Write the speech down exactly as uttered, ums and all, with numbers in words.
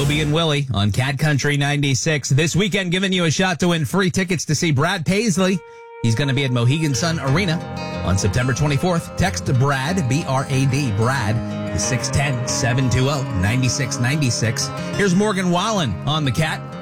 Obie and Willie on Cat Country ninety-six. This weekend, giving you a shot to win free tickets to see Brad Paisley. He's going to be at Mohegan Sun Arena on September twenty-fourth. Text Brad, B R A D, Brad, to six one zero, seven two zero, nine six nine six. Here's Morgan Wallen on the Cat.